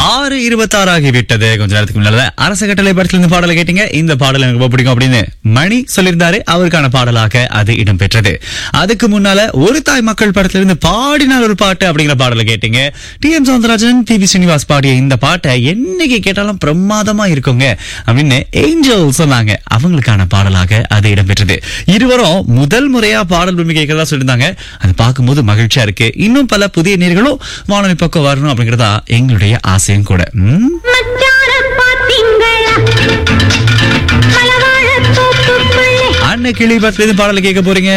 6:26 ஆகிவிட்டது. கொஞ்ச நேரத்துக்கு முன்னால அரச கட்டளை படத்துல இருந்து பாடலை கேட்டீங்க. இந்த பாடல் எனக்கு ரொம்ப பிடிக்கும் அப்படின்னு மணி சொல்லியிருந்தாரு. அவருக்கான பாடலாக அது இடம்பெற்றது. அதுக்கு முன்னால ஒரு தாய் மக்கள் படத்துல இருந்து பாடினால் ஒரு பாட்டு அப்படிங்கிற பாடலை கேட்டீங்க. டி.எம். சௌந்தரராஜன், பி.வி. ஸ்ரீனிவாஸ் பாடிய இந்த பாட்டை என்னைக்கு கேட்டாலும் பிரமாதமா இருக்குங்க அப்படின்னு ஏஞ்சல் சொன்னாங்க. அவங்களுக்கான பாடலாக அது இடம்பெற்றது. இருவரும் முதல் முறையா பாடல் உரிமை கேட்கறதா சொல்லியிருந்தாங்க. அது பார்க்கும்போது மகிழ்ச்சியா இருக்கு. இன்னும் பல புதிய நேர்களும் வானொலி பக்கம் வரணும் அப்படிங்கறதா எங்களுடைய ஆசையும் கூட. அன்னை கிளி படத்துல பாடலை கேட்க போறீங்க.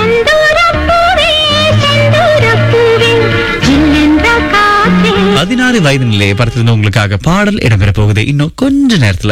16 வயது நிலை படத்துல உங்களுக்காக பாடல் இடம்பெற போகுது இன்னும் கொஞ்ச நேரத்துல.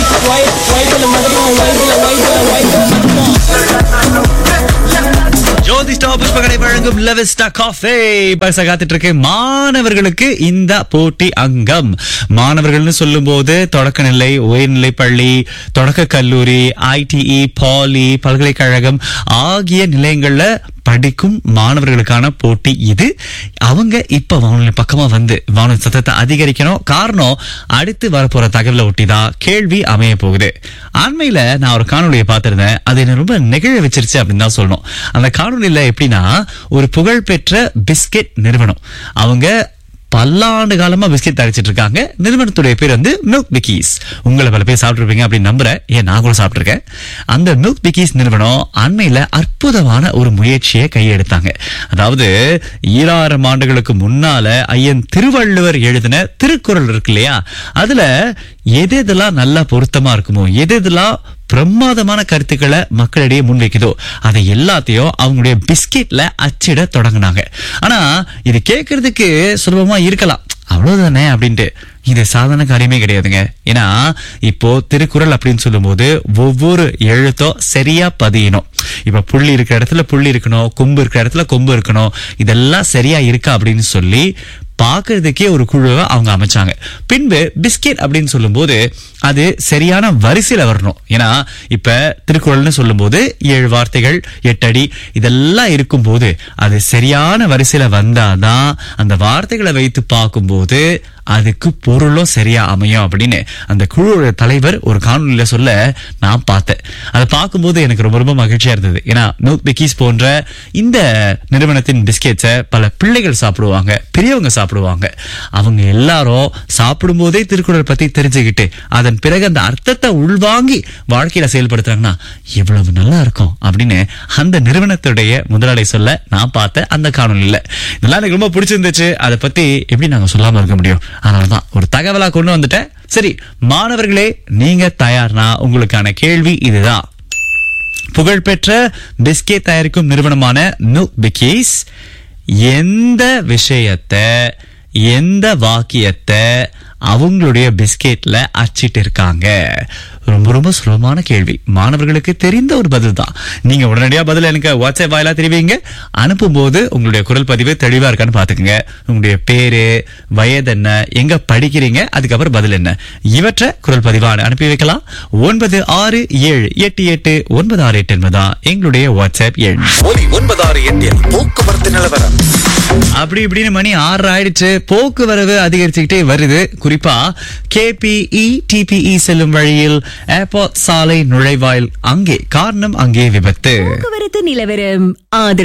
ஜோதி ஸ்டாப் புஷ்பகடை வழங்கும் லெவிஸ்டா காஃபே பரிசா காத்துட்டு இருக்கு. மாணவர்களுக்கு இந்த போட்டி அங்கம். மாணவர்கள்னு சொல்லும் போது தொடக்கநிலை, உயர்நிலை பள்ளி, தொடக்க கல்லூரி, ITE, பாலி, பல்கலைக்கழகம் ஆகிய நிலையங்கள்ல படிக்கும் மாணவர்களுக்கான போட்டி இது. அவங்க இப்ப வானொலி பக்கமா வந்து வானொலி சத்தத்தை அதிகரிக்கணும். காரணம், அடுத்து வரப்போற தகவலை ஒட்டிதான் கேள்வி அமைய போகுது. அண்மையில நான் ஒரு காணொலியை பார்த்திருந்தேன். அது என்ன ரொம்ப நெகிழ வச்சிருச்சு அப்படின்னு தான் சொல்லணும். அந்த காணொலியில எப்படின்னா, ஒரு புகழ்பெற்ற பிஸ்கெட் நிறுவனம், அவங்க பல்லாண்டு காலமா பிஸ்கெட் தயாரிச்சிட்டு இருக்காங்க. நிறுவனத்துடைய பேர் வந்து மில்க் பிக்கீஸ். உங்களை பல பேர் சாப்பிட்டுருப்பீங்க அப்படின்னு நம்புறேன். ஏன் நான் கூட சாப்பிட்டுருக்கேன். அந்த மில்க் பிக்கீஸ் நிறுவனம் அண்மையில அற்புதமான ஒரு முயற்சியை கையெடுத்தாங்க. அதாவது 2000 ஆண்டுகளுக்கு முன்னால ஐயன் திருவள்ளுவர் எழுதின திருக்குறள் இருக்கு இல்லையா, அதுல எதெல்லாம் நல்லா பொருத்தமா இருக்குமோ, எதெல்லாம் பிரமாதமான கருத்துக்களை மக்களிடையே முன்வைக்குதோ, அதை எல்லாத்தையும் அவங்களுடைய பிஸ்கெட்ல அச்சிட தொடங்கினாங்க. ஆனா இது கேட்கறதுக்கு சுலபமா இருக்கலாம், அவ்வளவுதானே அப்படின்ட்டு. இது சாதாரண காரியமே கிடையாதுங்க. ஏன்னா இப்போ திருக்குறள் அப்படின்னு சொல்லும் போது ஒவ்வொரு எழுத்தும் சரியா பதியணும். இப்ப புள்ளி இருக்கிற இடத்துல புள்ளி இருக்கணும், கொம்பு இருக்கிற இடத்துல கொம்பு இருக்கணும். இதெல்லாம் சரியா இருக்கா அப்படின்னு சொல்லி பாக்குறதுக்கே ஒரு குழுவை அவங்க அமைச்சாங்க. பின்பு பிஸ்கெட் அப்படின்னு சொல்லும் போது அது சரியான வரிசையில வரணும். ஏன்னா இப்ப திருக்குறள்னு சொல்லும் போது 7 வார்த்தைகள் 8 அடி இதெல்லாம் இருக்கும் போது அது சரியான வரிசையில வந்தாதான் அந்த வார்த்தைகளை வைத்து பார்க்கும்போது அதுக்கு பொருளும் சரியா அமையும் அப்படின்னு அந்த குழுவோட தலைவர் ஒரு காணொலியில சொல்ல நான் பார்த்தேன். அதை பார்க்கும்போது எனக்கு ரொம்ப ரொம்ப மகிழ்ச்சியா இருந்தது. ஏன்னா மில்க் பிக்கீஸ் போன்ற இந்த நிறுவனத்தின் பிஸ்கெட்ஸை பல பிள்ளைகள் சாப்பிடுவாங்க, பெரியவங்க சாப்பிடுவாங்க. அவங்க எல்லாரும் சாப்பிடும் போதே திருக்குறள் பத்தி தெரிஞ்சுக்கிட்டு அதன் பிறகு அந்த அர்த்தத்தை உள்வாங்கி வாழ்க்கையில செயல்படுத்துறாங்கன்னா எவ்வளவு நல்லா இருக்கும் அப்படின்னு அந்த நிறுவனத்துடைய முதலாளி சொல்ல நான் பார்த்தேன் அந்த காணொலியில. இதெல்லாம் எனக்கு ரொம்ப பிடிச்சிருந்துச்சு. அதை பத்தி எப்படி நாங்க சொல்லாம இருக்க முடியும்? அதனாலதான் ஒரு தகவலா கொண்டு வந்துட்டேன். சரி மாணவர்களே, நீங்க தயார்னா உங்களுக்கான கேள்வி இதுதான். புகழ்பெற்ற பிஸ்கெட் தயாரிக்கும் நிறுவனமான மில்க் பிக்கீஸ் எந்த விஷயத்தை, எந்த வாக்கியத்தை அவங்களுடைய பிஸ்கெட்ல அச்சிட்டு இருக்காங்க? ரொம்ப ரொம்ப சுலபமான கேள்வி, மாணவர்களுக்கு தெரிந்த ஒரு பதில் தான். நீங்க உடனடியா பதில் எனக்கு வாட்ஸ்அப் வாயிலா தெரிவிங்க. அனுப்பும் போது உங்களுடைய குரல் பதிவு தெளிவா இருக்கான்னு பாத்துக்கோங்க. உங்களுடைய பேரு, வயது என்ன, எங்க படிக்கிறீங்க, அதுக்கப்புறம் பதில் என்ன, இவற்றை குரல் பதிவான அனுப்பி வைக்கலாம். 96788968 என்பதுதான் எங்களுடைய வாட்ஸ்அப் எண். 968 போக்குவரத்து நிலவரம். அப்படி இப்படின்னு மணி 6 ஆயிடுச்சு. போக்குவரவு அதிகரிச்சுக்கிட்டே வருது. குறிப்பா KPE TPE செல்லும் வழியில் ஏர்போர்ட் சாலை நுழைவாயில் அங்கே காரணம், அங்கே விபத்து. போக்குவரத்து நிலவரம்.